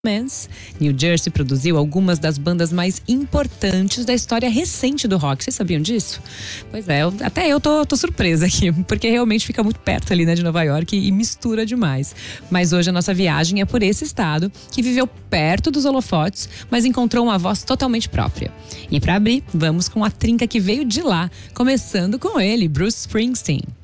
Mans. New Jersey produziu algumas das bandas mais importantes da história recente do rock. Vocês sabiam disso? Pois é, até eu tô surpresa aqui, porque realmente fica muito perto ali, né, de Nova York e mistura demais. Mas hoje a nossa viagem é por esse estado, que viveu perto dos holofotes, mas encontrou uma voz totalmente própria. E para abrir, vamos com a trinca que veio de lá, começando com ele, Bruce Springsteen.